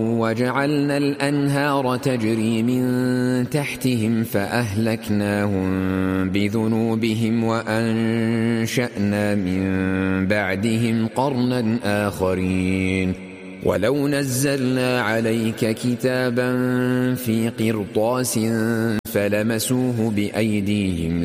وجعلنا الأنهار تجري من تحتهم فأهلكناهم بذنوبهم وأنشأنا من بعدهم قرنا آخرين ولو نزلنا عليك كتابا في قرطاس فلمسوه بأيديهم